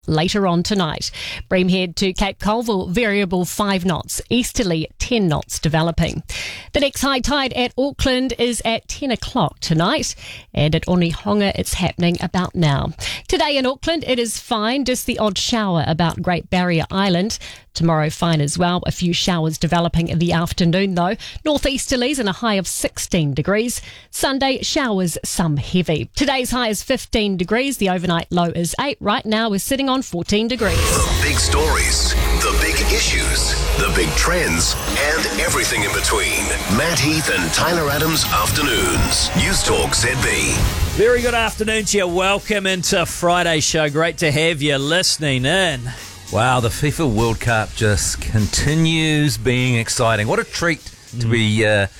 later on tonight. Bream head to Cape Colville, variable 5 knots, easterly 10 knots developing. The next high tide at Auckland is at 10 o'clock tonight, and at Onehonga it's happening about now. Today in Auckland it is fine, just the odd shower about Great Barrier Island. Tomorrow fine as well, a few showers developing in the afternoon though. Northeasterlies and a high of 16 degrees. Sunday showers, some heavy. Today's high is 15 degrees, the overnight low is 8. Right now we're sitting on 14 degrees. The big stories, the big issues, the big trends, and everything in between. Matt Heath and Tyler Adams Afternoons. News Talk ZB. Very good afternoon to you. Welcome into Friday's show. Great to have you listening in. Wow, the FIFA World Cup just continues being exciting. What a treat to be,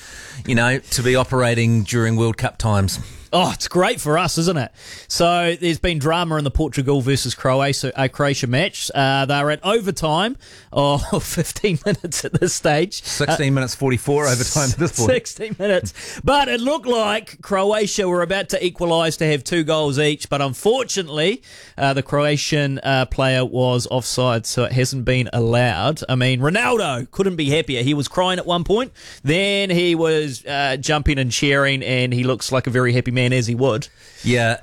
to be operating during World Cup times. Oh, it's great for us, isn't it? So there's been drama in the Portugal versus Croatia match. They're at overtime of 15 minutes at this stage. 16 minutes 44 overtime at this point. 16 minutes. But it looked like Croatia were about to equalise to have 2 goals each. But unfortunately, the Croatian player was offside, so it hasn't been allowed. I mean, Ronaldo couldn't be happier. He was crying at one point. Then he was jumping and cheering, and he looks like a very happy man, as he would. Yeah,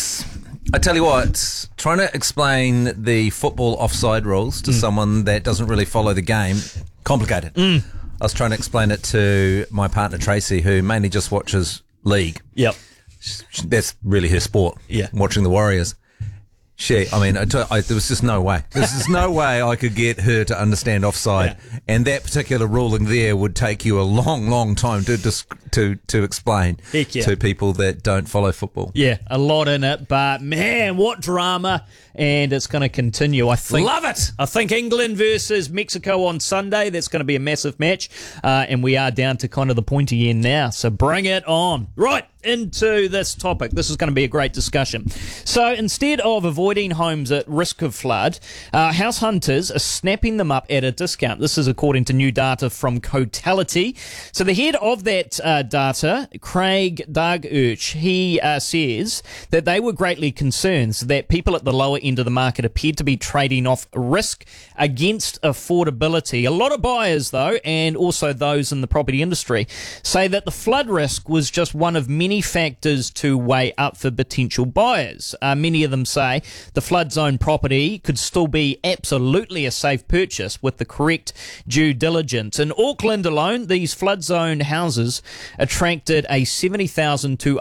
I tell you what, trying to explain the football offside rules to someone that doesn't really follow the game, complicated. I was trying to explain it to my partner Tracy, who mainly just watches league. Yep. That's really her sport. Yeah. Watching the Warriors. There was just no way. There's no way I could get her to understand offside, and that particular ruling there would take you a long, long time to explain to people that don't follow football. Yeah, a lot in it, but man, what drama! And it's going to continue. I think. Love it. I think England versus Mexico on Sunday. That's going to be a massive match, and we are down to kind of the pointy end now. So bring it on. Right. Into this topic. This is going to be a great discussion. So instead of avoiding homes at risk of flood, house hunters are snapping them up at a discount. This is according to new data from Cotality. So the head of that data, Craig Dargurch, he says that they were greatly concerned that people at the lower end of the market appeared to be trading off risk against affordability. A lot of buyers, though, and also those in the property industry, say that the flood risk was just one of many factors to weigh up for potential buyers. Many of them say the flood zone property could still be absolutely a safe purchase with the correct due diligence. In Auckland alone, these flood zone houses attracted a $70,000 to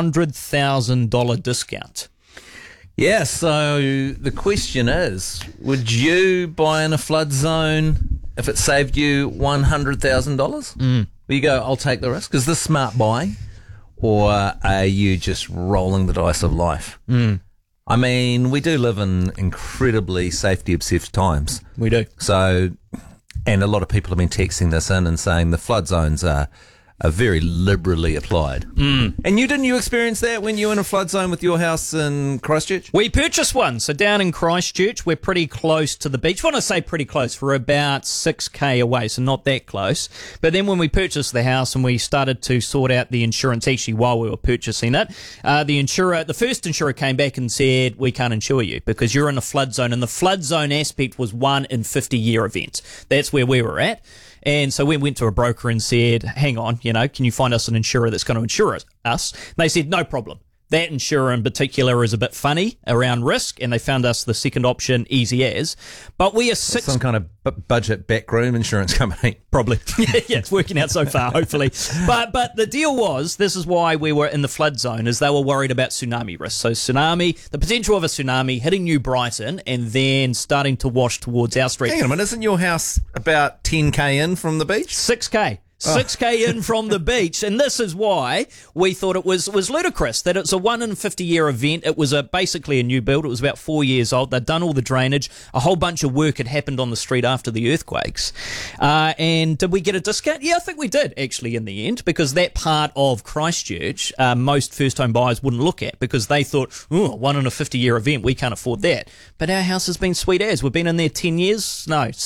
$100,000 discount. Yeah, so the question is, would you buy in a flood zone if it saved you $100,000? Will you go, I'll take the risk? Is this smart buying? Or are you just rolling the dice of life? I mean, we do live in incredibly safety-obsessed times. We do. So, and a lot of people have been texting this in and saying the flood zones are very liberally applied. And didn't you experience that when you were in a flood zone with your house in Christchurch? We purchased one. So down in Christchurch, we're pretty close to the beach. When I say pretty close, we're about 6k away, so not that close. But then when we purchased the house and we started to sort out the insurance, actually while we were purchasing it, the first insurer came back and said, we can't insure you because you're in a flood zone. And the flood zone aspect was 1 in 50-year event. That's where we were at. And so we went to a broker and said, hang on, can you find us an insurer that's going to insure us? And they said, no problem. That insurer in particular is a bit funny around risk, and they found us the second option, easy as. But we are some kind of budget backroom insurance company. Probably. Yeah, it's working out so far, hopefully. But the deal was, this is why we were in the flood zone, is they were worried about tsunami risk. So the potential of a tsunami hitting New Brighton and then starting to wash towards our street. Hang on a minute, isn't your house about 10k in from the beach? 6k. 6k in from the beach, and this is why we thought it was ludicrous that it's a 1 in 50-year event. It was basically a new build. It was about 4 years old. They'd done all the drainage. A whole bunch of work had happened on the street after the earthquakes. And did we get a discount? Yeah, I think we did, actually, in the end, because that part of Christchurch, most first-home buyers wouldn't look at because they thought, 1 in a 50-year event, we can't afford that. But our house has been sweet as. We've been in there 10 years,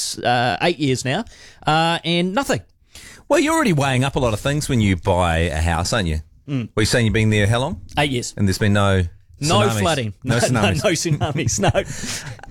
8 years now, and nothing. Well, you're already weighing up a lot of things when you buy a house, aren't you? Were you saying you've been there how long? 8 years. And there's been no No tsunamis? flooding. No tsunamis? No tsunamis, no.